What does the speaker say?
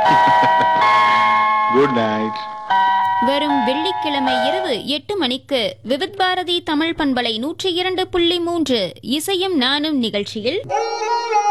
Good night. வரும் வெள்ளிக்கிழமை இரவு 8 மணிக்கு விவித் பாரதி தமிழ் பண்பலை 102.3 இசையும் நானும் நிகழ்ச்சியில்